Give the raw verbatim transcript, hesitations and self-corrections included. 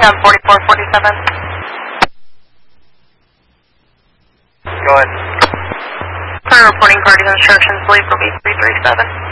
Cab forty-four forty-seven. Go ahead. Current reporting party instructions, believe will be three three seven.